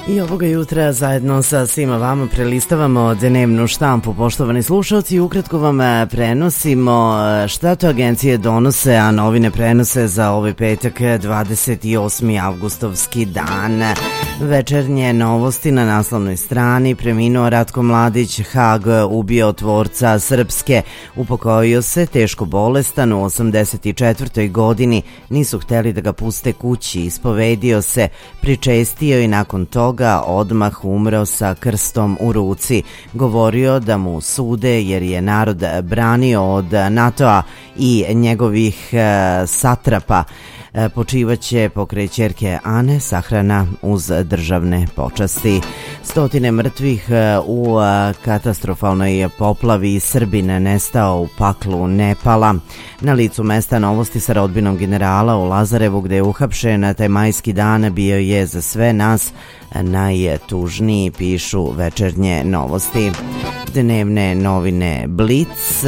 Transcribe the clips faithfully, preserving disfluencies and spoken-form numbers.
I ovoga jutra zajedno sa svima vama prelistavamo dnevnu štampu, poštovani slušalci, i ukratko vam prenosimo šta to agencije donose, a novine prenose za ovaj petak dvadeset osmi avgustovski dan. Večernje novosti na naslovnoj strani: preminuo Ratko Mladić, Hag ubio tvorca Srpske, upokojio se, teško bolestan u osamdeset četvrtoj godini, nisu hteli da ga puste kući, ispovedio se, pričestio i nakon toga odmah umro sa krstom u ruci. Govorio da mu sude jer je narod branio od NATO-a i njegovih e, satrapa. E, počivaće pokraj ćerke Ane, sahrana uz državne počasti. Stotine mrtvih u katastrofalnoj poplavi, Srbin nestao u paklu Nepala. Na licu mesta novosti sa rodbinom generala u Lazarevu, gde je uhapšen. Taj majski dan bio je za sve nas najtužniji, pišu večernje novosti. Dnevne novine Blic.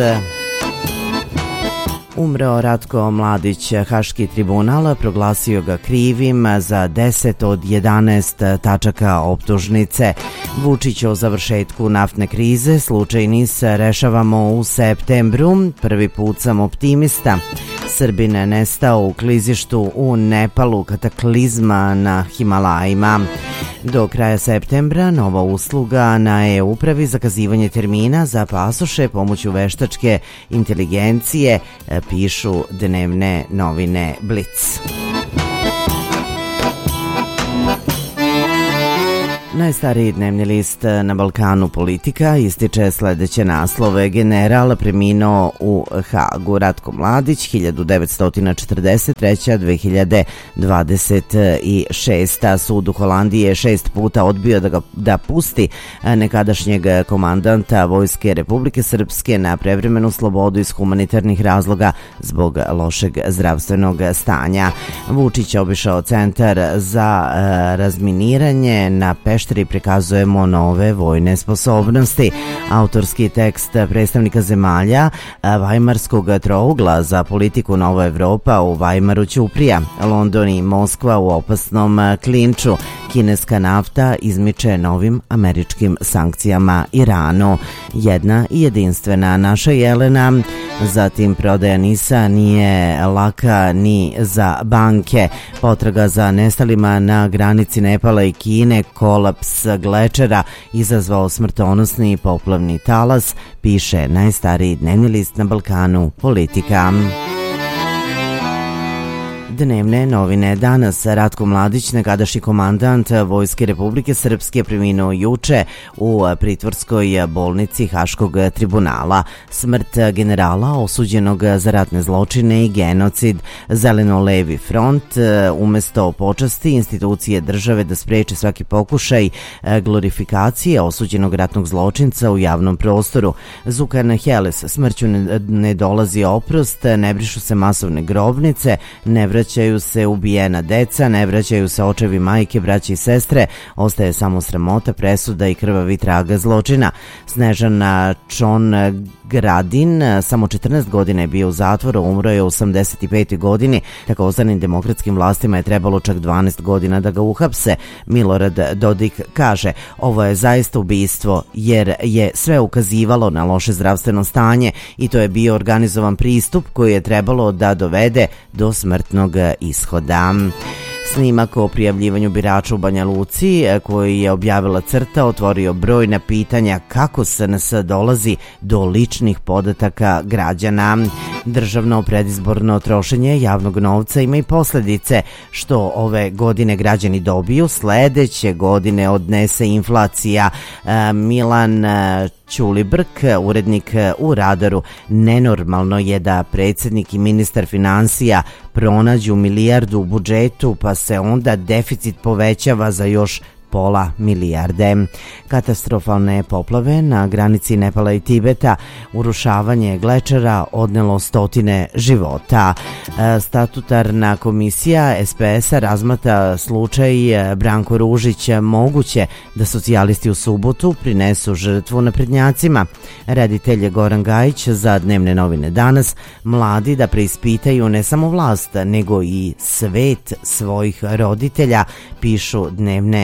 Umreo Ratko Mladić, Haški tribunal proglasio ga krivim za deset od jedanaest tačaka optužnice. Vučić o završetku naftne krize, slučaj NIS rešavamo u septembru, prvi put sam optimista. Srbin nestao u klizištu u Nepalu, kataklizma na Himalajima. Do kraja septembra nova usluga na e-upravi, zakazivanje termina za pasoše pomoću veštačke inteligencije, pišu dnevne novine Blic. Najstariji dnevni list na Balkanu, Politika, ističe sledeće naslove: general preminuo u Hagu, Ratko Mladić, hiljadu devetsto četrdeset treće do dve hiljade dvadeset šeste. Sud u Holandiji je šest puta odbio da ga da pusti nekadašnjeg komandanta Vojske Republike Srpske na prevremenu slobodu iz humanitarnih razloga zbog lošeg zdravstvenog stanja. Vučić obišao centar za razminiranje na Pešti i prikazujemo nove vojne sposobnosti. Autorski tekst predstavnika zemalja Vajmarskog trougla za politiku Nova Evropa u Vajmaru ćuprija. London i Moskva u opasnom klinču. Kineska nafta izmiče novim američkim sankcijama Iranu. Jedna i jedinstvena naša Jelena. Zatim prodaja NIS-a nije laka ni za banke. Potraga za nestalima na granici Nepala i Kine, kolaps glečera izazvao smrtonosni poplavni talas, piše najstariji dnevni list na Balkanu, Politika. Dnevne novine danas: Ratko Mladić, nekadašnji komandant Vojske Republike Srpske, preminuo juče u pritvorskoj bolnici Haškog tribunala. Smrt generala osuđenog za ratne zločine i genocid. Zeleno-levi front umesto počasti institucije države da spreče svaki pokušaj glorifikacije osuđenog ratnog zločinca u javnom prostoru. Zukan Heles: smrću ne, ne dolazi oprost, ne brišu se masovne grobnice, ne vraćaju se ubijena deca, ne vraćaju se očevi, majke, braće i sestre, ostaje samo sramota, presuda i krvavi traga zločina. Snežana Čongradin, samo četrnaest godina je bio u zatvoru, umro je u osamdeset petoj godini. Takozvanim demokratskim vlastima je trebalo čak dvanaest godina da ga uhapse. Milorad Dodik kaže: ovo je zaista ubistvo jer je sve ukazivalo na loše zdravstveno stanje i to je bio organizovan pristup koji je trebalo da dovede do smrtnog ishoda. Snimak o prijavljivanju birača u Banja Luci koji je objavila Crta otvorio brojna pitanja kako S N S dolazi do ličnih podataka građana. Državno predizborno trošenje javnog novca ima i posljedice. Što ove godine građani dobiju, sledeće godine odnese inflacija. Milan Ćulibrk, urednik u Radaru: nenormalno je da predsjednik i ministar financija pronađu milijardu u budžetu pa se onda deficit povećava za još pola milijarde. Katastrofalne poplave na granici Nepala i Tibeta, urušavanje glečera odnelo stotine života. Statutarna komisija S P S-a razmatra slučaj Branko Ružić. Moguće da socijalisti u subotu prinesu žrtvu naprednjacima. Reditelj Goran Gajić za Dnevne novine danas: mladi da preispitaju ne samo vlast nego i svet svojih roditelja, pišu Dnevne novine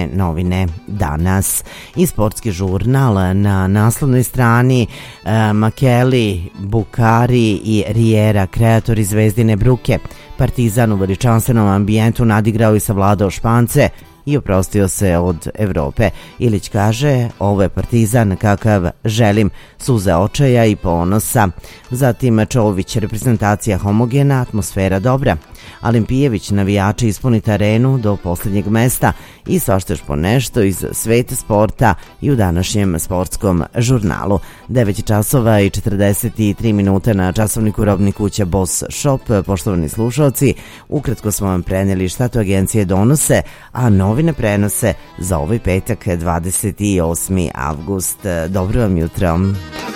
novine danas. I sportski žurnal na naslovnoj strani e, Makeli, Bukari i Riera, kreatori Zvezdine bruke. Partizan u veličanstvenom ambijentu nadigrao i savladao Špance i oprostio se od Evrope. Ilić kaže, ovo je Partizan kakav želim, suze očaja i ponosa. Zatim Čović, reprezentacija homogena, atmosfera dobra. Alimpijević, navijači ispunite arenu do posljednjeg mesta i svašta još po nešto iz sveta sporta i u današnjem sportskom žurnalu. devet časova i četrdeset tri minute na časovniku robnih kuća Boss Shop. Poštovani slušalci, ukratko smo vam prenijeli šta to agencije donose, a novine prenose za ovaj petak dvadeset osmi avgust. Dobro vam jutro.